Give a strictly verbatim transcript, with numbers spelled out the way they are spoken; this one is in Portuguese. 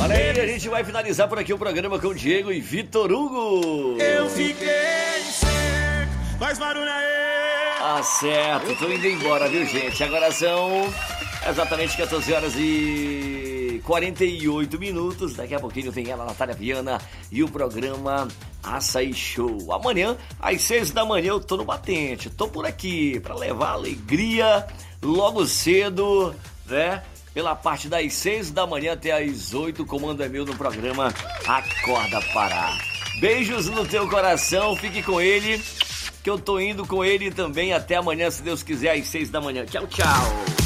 Olha aí, a gente vai finalizar por aqui o programa com o Diego e Vitor Hugo. Eu fiquei seco, faz barulho aí. Ah, certo, tô indo embora, viu, gente? Agora são exatamente quatorze horas e quarenta e oito minutos. Daqui a pouquinho vem ela, Natália Viana, e o programa Açaí Show. Amanhã, às seis da manhã, eu tô no batente. Tô por aqui pra levar alegria logo cedo, né? Pela parte das seis da manhã até às oito, o comando é meu no programa Acorda Pará. Beijos no teu coração, fique com ele, que eu tô indo com ele também até amanhã, se Deus quiser, às seis da manhã. Tchau, tchau.